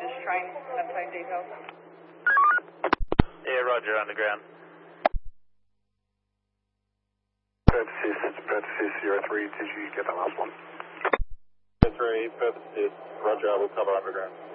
just train uptime details. Yeah, roger, underground. Parenthesis 03, did you get that last one? 3, purpose is roger, I will cover underground.